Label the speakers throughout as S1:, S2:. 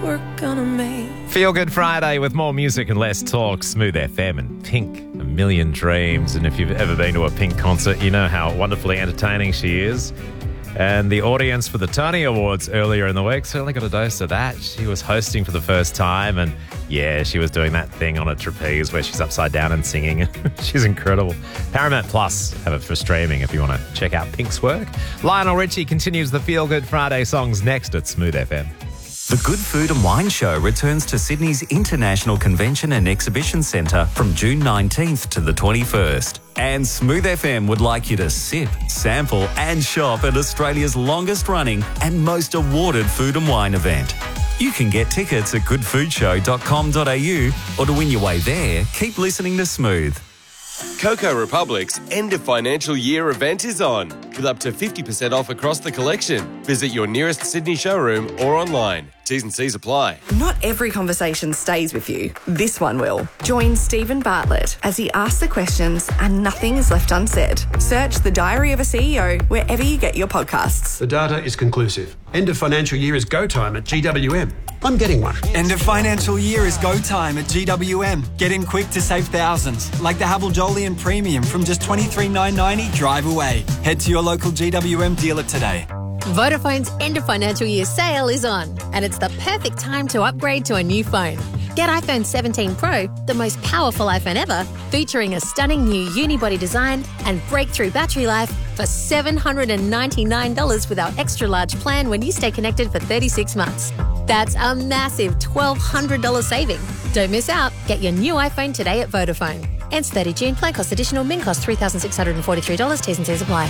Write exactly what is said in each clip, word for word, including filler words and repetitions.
S1: we're gonna make.
S2: Feel Good Friday with more music and less talk. Smooth F M and Pink, A Million Dreams. And if you've ever been to a Pink concert, you know how wonderfully entertaining she is. And the audience for the Tony Awards earlier in the week certainly got a dose of that. She was hosting for the first time, and yeah, she was doing that thing on a trapeze where she's upside down and singing. She's incredible. Paramount Plus have it for streaming if you want to check out Pink's work. Lionel Richie continues the Feel Good Friday songs next at Smooth F M.
S3: The Good Food and Wine Show returns to Sydney's International Convention and Exhibition Centre from June nineteenth to the twenty-first. And Smooth F M would like you to sip, sample and shop at Australia's longest running and most awarded food and wine event. You can get tickets at good food show dot com dot a u, or to win your way there, keep listening to Smooth.
S4: Coco Republic's end of financial year event is on, with up to fifty percent off across the collection. Visit your nearest Sydney showroom or online. T's and C's apply.
S5: Not every conversation stays with you. This one will. Join Stephen Bartlett as he asks the questions and nothing is left unsaid. Search The Diary of a C E O wherever you get your podcasts.
S6: The data is conclusive. End of financial year is go time at G W M. I'm getting one.
S7: End of financial year is go time at G W M. Get in quick to save thousands, like the Havel Jolyon Premium from just twenty-three thousand nine hundred ninety drive away. Head to your local G W M dealer today.
S8: Vodafone's end of financial year sale is on, and it's the perfect time to upgrade to a new phone. Get iPhone seventeen Pro, the most powerful iPhone ever, featuring a stunning new unibody design and breakthrough battery life for seven hundred ninety-nine dollars with our extra large plan when you stay connected for thirty-six months. That's a massive twelve hundred dollars saving. Don't miss out. Get your new iPhone today at Vodafone. Ends thirtieth of June. Plan cost additional. Min cost three thousand six hundred forty-three dollars. T's and C's apply.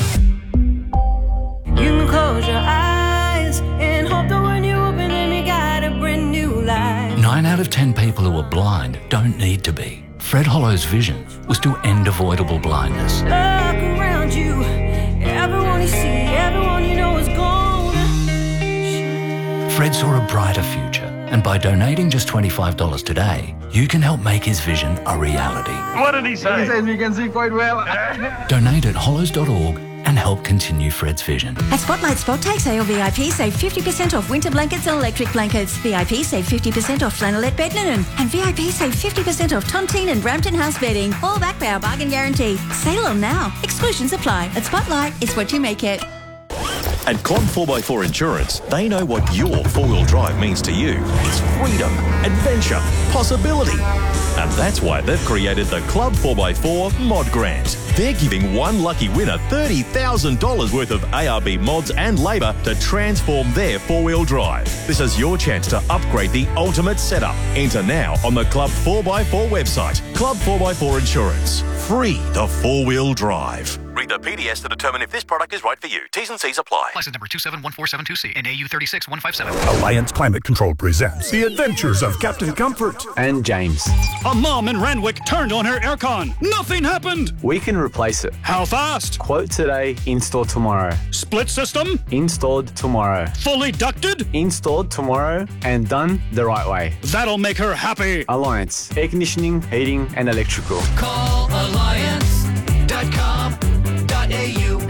S1: You can close your eyes and hope that when you open them, you got a brand new life.
S9: Nine out of ten people who are blind don't need to be. Fred Hollow's vision was to end avoidable blindness.
S1: Look around you, everyone you see, everyone you know is gone.
S9: Fred saw a brighter future, and by donating just twenty-five dollars today, you can help make his vision a reality.
S10: What did he say? He says we can see quite well.
S9: Donate at hollows dot org and help continue Fred's vision.
S11: At Spotlight Spot Take Sale, V I P save fifty percent off winter blankets and electric blankets. V I P save fifty percent off flannelette bed linen. And V I P save fifty percent off Tontine and Brampton House bedding. All backed by our bargain guarantee. Sale on now. Exclusions apply. At Spotlight, it's what you make it.
S12: At Club four by four Insurance, they know what your four-wheel drive means to you. It's freedom, adventure, possibility. And that's why they've created the Club four by four Mod Grant. They're giving one lucky winner thirty thousand dollars worth of A R B mods and labour to transform their four-wheel drive. This is your chance to upgrade the ultimate setup. Enter now on the Club four by four website. Club four by four Insurance. Free the four-wheel drive. Read the P D S to determine if this product is right for you. T's and C's apply.
S13: License number two seven one four seven two C and A U three six one five seven.
S14: Alliance Climate Control presents The Adventures of Captain Comfort
S15: and James.
S16: A mom in Randwick turned on her aircon. Nothing happened.
S15: We can replace it.
S16: How fast?
S15: Quote today, install tomorrow.
S16: Split system?
S15: Installed tomorrow.
S16: Fully ducted?
S15: Installed tomorrow and done the right way.
S16: That'll make her happy.
S15: Alliance. Air conditioning, heating and electrical.
S17: Call alliance dot com dot a u.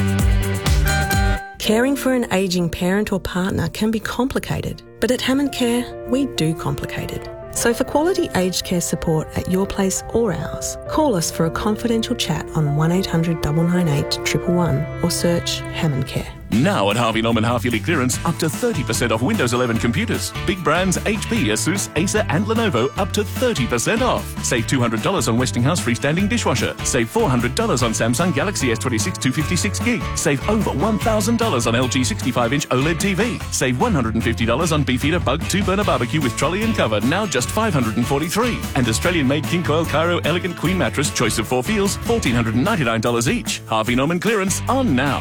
S18: Caring for an ageing parent or partner can be complicated, but at Hammond Care, we do complicated. So for quality aged care support at your place or ours, call us for a confidential chat on one eight hundred nine nine eight one one one or search Hammond Care.
S19: Now at Harvey Norman half-yearly clearance, up to thirty percent off Windows eleven computers. Big brands H P, Asus, Acer and Lenovo up to thirty percent off. Save two hundred dollars on Westinghouse freestanding dishwasher. Save four hundred dollars on Samsung Galaxy S twenty-six two fifty-six gig. Save over one thousand dollars on L G sixty-five inch OLED T V. Save one hundred fifty dollars on Beefeater Bug two burner barbecue with trolley and cover, now just five hundred forty-three dollars. And Australian-made King Coil Cairo Elegant Queen Mattress, choice of four feels, one thousand four hundred ninety-nine dollars each. Harvey Norman clearance on now.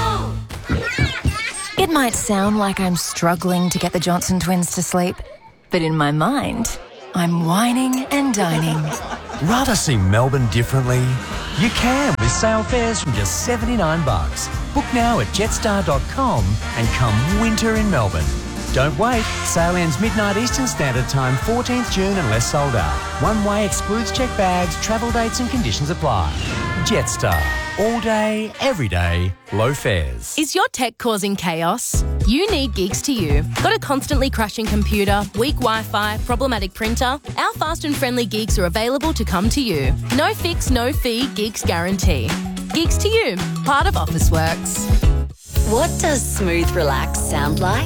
S20: It might sound like I'm struggling to get the Johnson twins to sleep, but in my mind, I'm whining and dining.
S21: Rather see Melbourne differently? You can with sale fares from just seventy-nine bucks. Book now at jetstar dot com and come winter in Melbourne. Don't wait. Sale ends midnight Eastern Standard Time, fourteenth June unless sold out. One way excludes check bags, travel dates and conditions apply. Jetstar. All day, every day, low fares.
S22: Is your tech causing chaos?
S2: You need Geeks to You. Got a constantly crashing computer, weak Wi-Fi, problematic printer? Our fast and friendly Geeks are available to come to you. No fix, no fee, Geeks guarantee. Geeks to You, part of Officeworks.
S22: What does Smooth Relax sound like?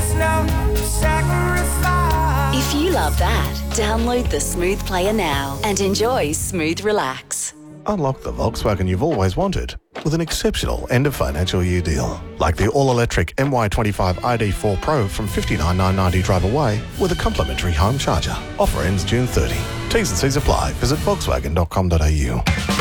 S22: If you love that, download the Smooth Player now and enjoy Smooth Relax.
S23: Unlock the Volkswagen you've always wanted with an exceptional end of financial year deal. Like the all-electric M Y twenty-five I D four Pro from fifty-nine thousand nine hundred ninety drive away with a complimentary home charger. Offer ends June thirtieth. T's and C's apply. Visit volkswagen dot com dot a u.